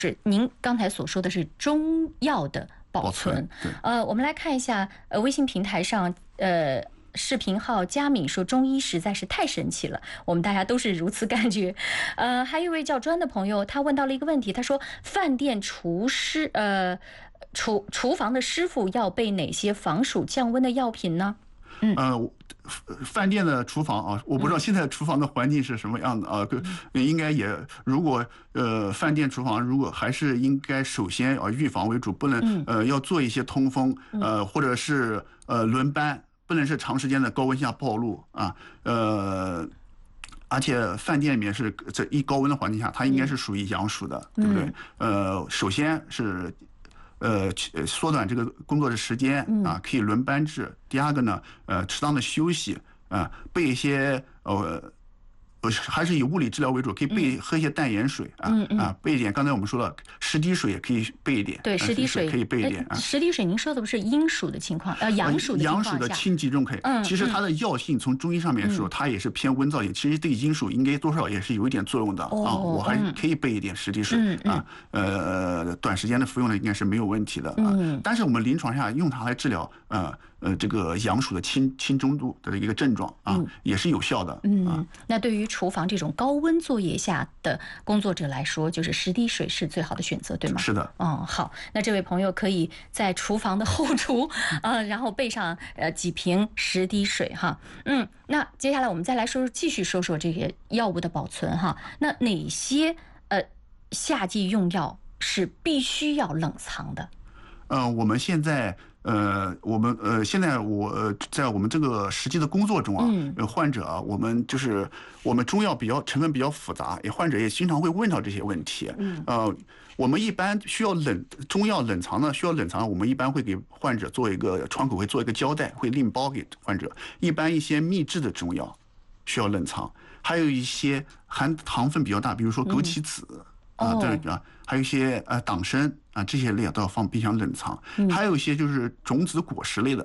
是您刚才所说的是中药的保存。我们来看一下微信平台上视频号佳敏说中医实在是太神奇了，我们大家都是如此感觉。还有一位叫专的朋友，他问到了一个问题，他说饭店厨师厨房的师傅要备哪些防暑降温的药品呢？ 饭店的厨房啊，我不知道现在厨房的环境是什么样的啊，应该也如果饭店厨房如果还是应该首先预防为主，不能要做一些通风或者是轮班，不能是长时间的高温下暴露啊而且饭店里面是在高温的环境下，它应该是属于阳暑的，对不对？首先是缩短这个工作的时间啊，可以轮班制。第二个呢，适当的休息啊，备一些还是以物理治疗为主，可以喝一些淡盐水备一点。刚才我们说了，十滴水也可以备一点。 对，十滴水可以备一点。 十滴水，您说的不是阴暑的情况，阳暑的情况下。 阳暑的轻急中可以。其实它的药性从中医上面说，它也是偏温燥一点。其实对阴暑应该多少也是有一点作用的啊。我还可以备一点十滴水啊。短时间的服用呢，应该是没有问题的啊。但是我们临床下用它来治疗这个阳暑的轻中度的一个症状啊，也是有效的。 那对于厨房这种高温作业下的工作者来说，就是十滴水是最好的选择，对吗？ 是的。 好，那这位朋友可以在厨房的后厨然后备上几瓶十滴水哈。那接下来我们再来继续说说这个药物的保存哈。那哪些夏季用药是必须要冷藏的？ 我们现在现在在我们这个实际的工作中啊，患者啊，我们中药成分比较复杂，患者也经常会问到这些问题。我们一般需要中药冷藏呢，我们一般会给患者做一个窗口，会做一个胶带，会另包给患者。一般一些秘制的中药需要冷藏，还有一些含糖分比较大，比如说枸杞子。还有一些党参这些类都要放冰箱冷藏。还有一些就是种子果实类的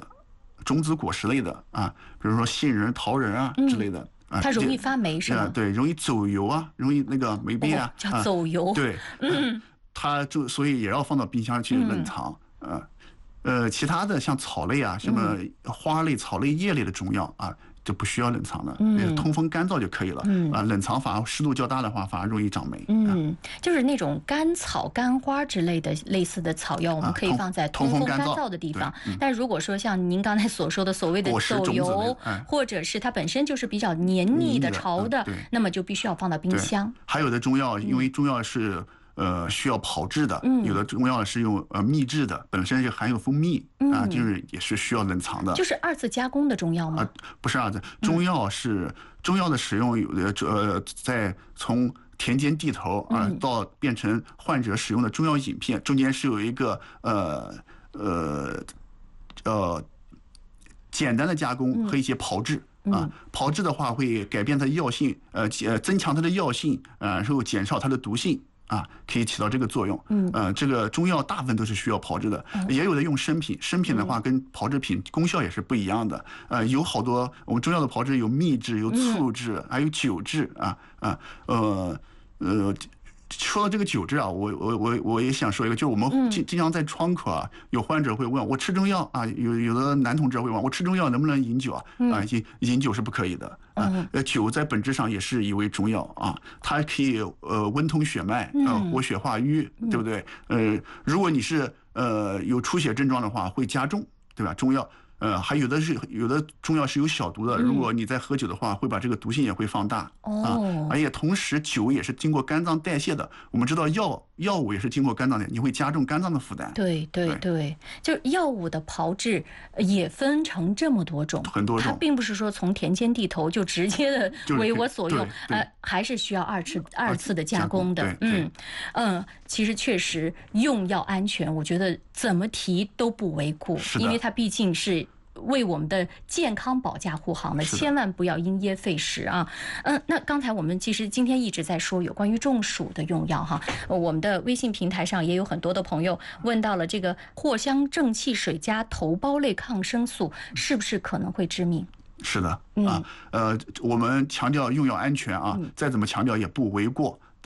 比如说杏仁、桃仁之类的它容易发霉是吗？ 对，容易走油容易那个霉变叫走油。 对，它所以也要放到冰箱去冷藏。其他的像草类什么花类、草类、叶类的中药就不需要冷藏的，通风干燥就可以了。冷藏反而湿度较大的话，反而容易长霉。 就是那种干草、干花之类的类似的草药，我们可以放在通风干燥的地方。但如果说像您刚才所说的所谓的走油，或者是它本身就是比较黏腻的、潮的，那么就必须要放到冰箱。 还有的中药，因为中药是需要炮制的，有的中药是用秘制的，本身就含有蜂蜜就是也是需要冷藏的。 就是二次加工的中药吗？ 不是二次，中药的使用有的在从田间地头到变成患者使用的中药饮片，中间是有一个简单的加工和一些炮制。炮制的话会改变它的药性，增强它的药性，然后减少它的毒性。可以起到这个作用。这个中药大部分都是需要炮制的，也有的用生品。生品的话跟炮制品功效也是不一样的。有好多我们中药的炮制有秘制、有醋制，还有酒制说到这个酒制我也想说一个，就是我们经常在窗口有患者会问我吃中药有的男同志会问我吃中药能不能饮酒饮酒是不可以的酒在本质上也是一味中药它可以温通血脉活血化瘀，对不对？如果你是有出血症状的话，会加重，对吧？中药。还有的中药是有小毒的，如果你在喝酒的话，会把这个毒性也会放大而且同时酒也是经过肝脏代谢的，我们知道药物也是经过肝脏的，你会加重肝脏的负担。 对，就是药物的炮制也分成这么多种， 很多种， 它并不是说从田间地头就直接的为我所用，还是需要二次的加工的。其实确实用药安全，我觉得怎么提都不为过，因为它毕竟是为我们的健康保驾护航的，千万不要因噎废食那刚才我们其实今天一直在说有关于中暑的用药我们的微信平台上也有很多的朋友问到了这个藿香正气水加头孢类抗生素是不是可能会致命？ 是的我们强调用药安全再怎么强调也不为过。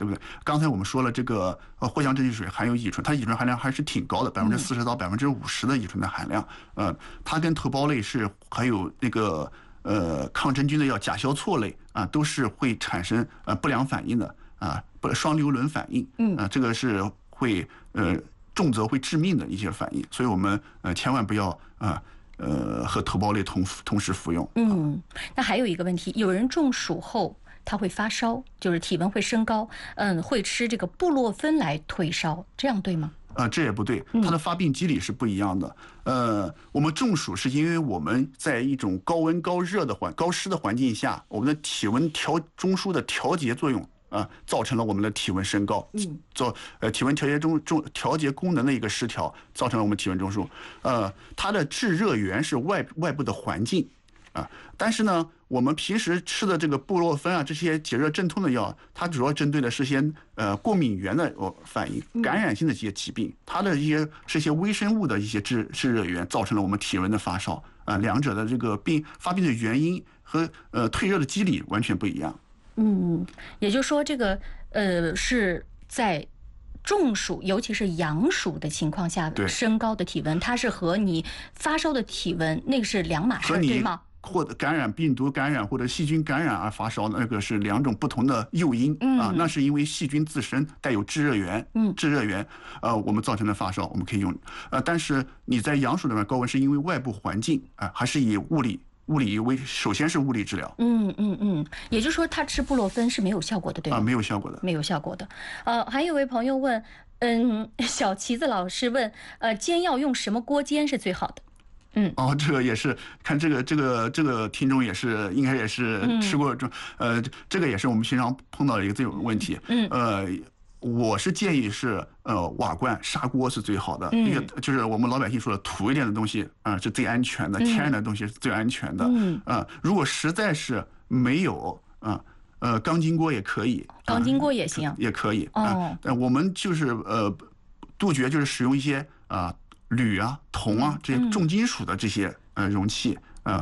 对不对？刚才我们说了，这个藿香正气水含有乙醇，它乙醇含量还是挺高的，40%到50%的乙醇的含量。它跟头孢类还有那个抗真菌的药甲硝唑类啊，都是会产生不良反应的啊，双硫仑反应。这个是会重则会致命的一些反应，所以我们千万不要和头孢类同时服用。 那还有一个问题，有人中暑后他会发烧，就是体温会升高，会吃这个布洛芬来退烧，这样对吗？ 这也不对，它的发病机理是不一样的。我们中暑是因为我们在一种高温高热的高湿的环境下，我们的体温中枢的调节作用造成了我们的体温升高，体温调节功能的一个失调，造成了我们体温中枢。它的制热源是外部的环境但是呢，我们平时吃的这个布洛芬这些解热镇痛的药，它主要针对的是些过敏原的反应、感染性的这些疾病，它的是一些微生物的一些制热源，造成了我们体温的发烧两者的这个发病的原因和退热的机理完全不一样。 也就是说，这个是在中暑，尤其是阳暑的情况下升高的体温，它是和你发烧的体温那个是两码事，对吗？ 或者感染病毒感染或者细菌感染而发烧，那个是两种不同的诱因那是因为细菌自身带有制热源，我们造成的发烧，我们可以用但是你在阳暑里面高温是因为外部环境还是以物理首先是物理治疗。 也就是说，他吃布洛芬是没有效果的，对吗？ 没有效果的， 没有效果的。还有位朋友问，小旗子老师问，煎药用什么锅煎是最好的？ 这个也是看这个听众也是应该也是吃过这个也是我们平常碰到的一个这种问题。我是建议是瓦罐砂锅是最好的，一个就是我们老百姓说的土一点的东西是最安全的，天然的东西是最安全的。如果实在是没有钢筋锅也可以， 钢筋锅也行， 也可以我们就是杜绝就是使用一些铝铜这些重金属的这些容器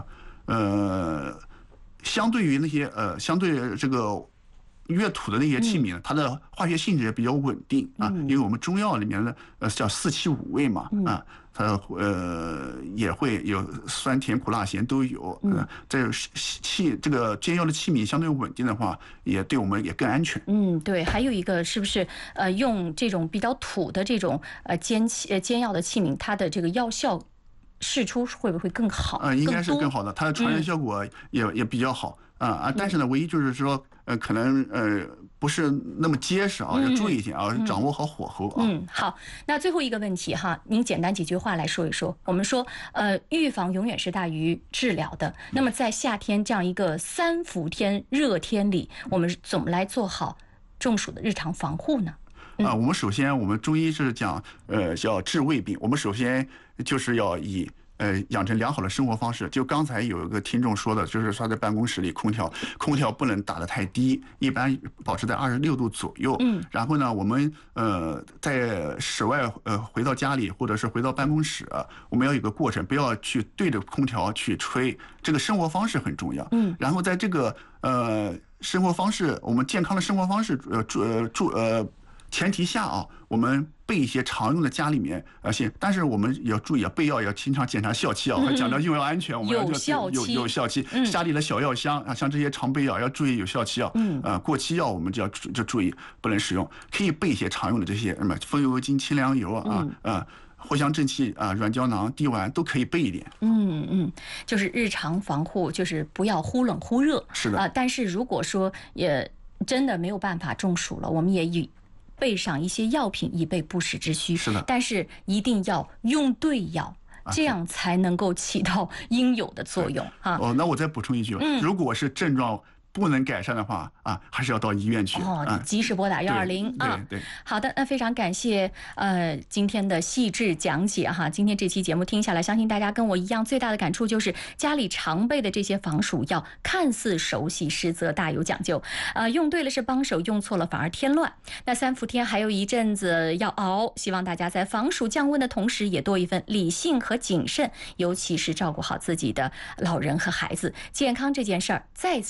相对于那些相对这个越土的那些器皿，它的化学性质也比较稳定因为我们中药里面的叫4气5味嘛它也会有酸甜苦辣咸都有这个煎药的器皿相对稳定的话，也对我们也更安全。 对，还有一个是不是用这种比较土的这种煎药的器皿，它的这个药效释出会不会更好？ 应该是更好的，它的传染效果也比较好但是呢，唯一就是说可能不是那么结实要注意一点掌握好火候好，那最后一个问题您简单几句话来说一说。我们说预防永远是大于治疗的，那么在夏天这样一个3伏天热天里，我们怎么来做好中暑的日常防护呢？ 我们首先我们中医是讲叫治胃病，我们首先就是要以养成良好的生活方式。就刚才有一个听众说的，就是说在办公室里空调不能打得太低，一般保持在26度左右。然后呢，我们在室外回到家里或者是回到办公室，我们要有个过程，不要去对着空调去吹，这个生活方式很重要。然后在这个生活方式，我们健康的生活方式前提下我们备一些常用的家里面但是我们也要注意备药要经常检查效期还讲到用药安全，我们要有效期。家里的小药箱像这些常备药要注意有效期过期药我们就注意不能使用。可以备一些常用的这些什么风油精、清凉油藿香正气软胶囊、地丸都可以备一点。 就是日常防护，就是不要忽冷忽热。 是的但是如果说也真的没有办法中暑了，我们也备上一些药品以备不时之需。 是的， 但是一定要用对药，这样才能够起到应有的作用那我再补充一句，如果是症状不能改善的话还是要到医院去及时拨打120 对。 好的，那非常感谢今天的细致讲解今天这期节目听下来，相信大家跟我一样，最大的感触就是家里常备的这些防暑药看似熟悉，实则大有讲究用对了是帮手，用错了反而添乱。那3伏天还有一阵子要熬，希望大家在防暑降温的同时，也多一份理性和谨慎，尤其是照顾好自己的老人和孩子。健康这件事儿再怎么细心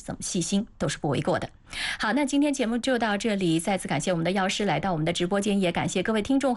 心都是不为过的。好，那今天节目就到这里，再次感谢我们的药师来到我们的直播间，也感谢各位听众。